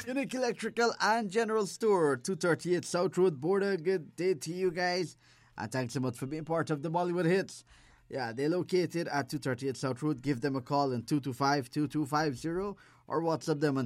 Unique Electrical and General Store, 238 South Road, Border. Good day to you guys. And thanks so much for being part of the Bollywood Hits. Yeah, they're located at 238 South Road. Give them a call on 225-2250 or WhatsApp them on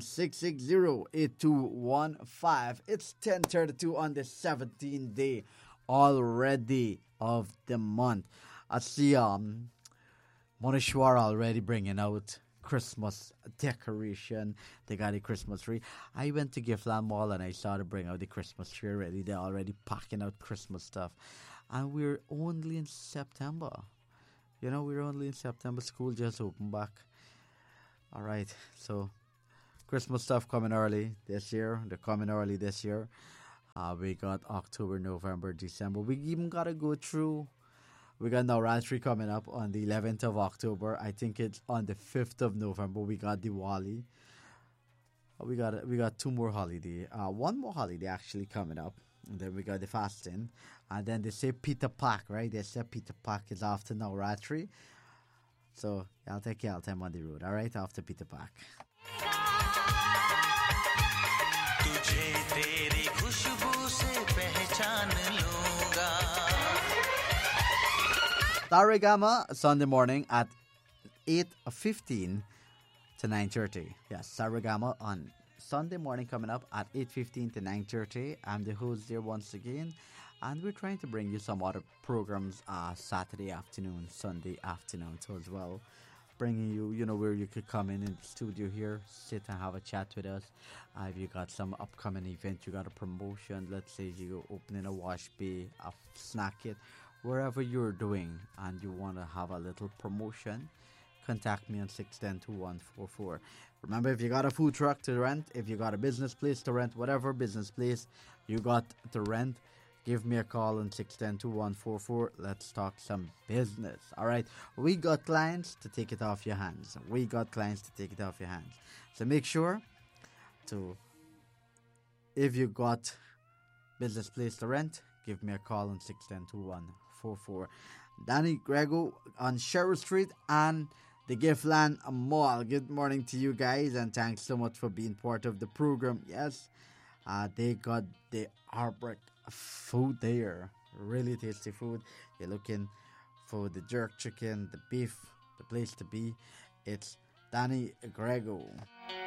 660-8215. It's 10:32 on the 17th day already of the month. I see Moneshwar already bringing out Christmas decoration. They got a Christmas tree. I went to Giftland Mall and I saw them bring out the Christmas tree already. They're already packing out Christmas stuff. And we're only in September. You know, we're only in September. School just opened back. All right. So, Christmas stuff coming early this year. They're coming early this year. We got October, November, December. We even got to go through. We got Navratri coming up on the 11th of October. I think it's on the 5th of November. We got Diwali. We got two more holiday. One more holiday actually coming up. And then we got the fasting. And then they say Peter Pak, right? They say Peter Pak is after Navratri. So I'll take you all time on the road, all right? After Peter Pak. Saregama, Sunday morning at 8:15 to 9:30. Yes, Saregama on Sunday morning coming up at 8:15 to 9:30. I'm the host there once again, and we're trying to bring you some other programs Saturday afternoon, Sunday afternoon too as well. Bringing you, where you could come in the studio here, sit and have a chat with us. If you got some upcoming event, you got a promotion, let's say you're opening a wash bay, a snack kit, wherever you're doing and you want to have a little promotion, contact me on 610-2144. Remember, if you got a food truck to rent, if you got a business place to rent, whatever business place you got to rent, give me a call on 610-2144. Let's talk some business. All right. We got clients to take it off your hands. So make sure to, if you got business place to rent, give me a call on 610-2144. Danny Grego on Sherwood Street and the Giftland Mall. Good morning to you guys, and thanks so much for being part of the program. Yes, they got the Arbrook food there. Really tasty food. You're looking for the jerk chicken, the beef, the place to be. It's Danny Grego.